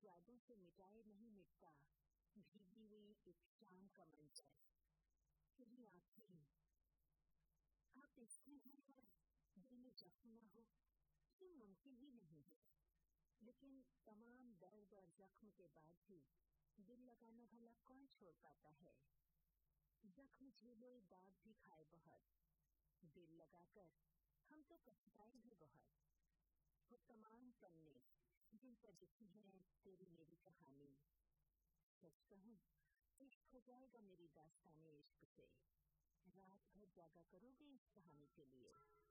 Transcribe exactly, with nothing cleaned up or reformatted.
यादों से मिटाए नहीं मिटता भीगी हुई एक शाम का मंजर। तेरी आंखें, आप इसमें हैं और दिल में जख्म न हो, ये मुमकिन ही नहीं है। लेकिन तमाम दर्द और जख्म के बाद भी दिल लगाना भला कौन छोड़ पाता है। जख्म झेले, दाग भी खाए बहुत, दिल लगाकर हम तो पछताए भी बहुत। वो तमाम पन्ने जिन पर लिखी है तेरी मेरी कहानी। सच कहूं, इश्क हो जाएगा मेरी दास्ताने इश्क से। रात भर जागा करोगे इस कहानी के लिए।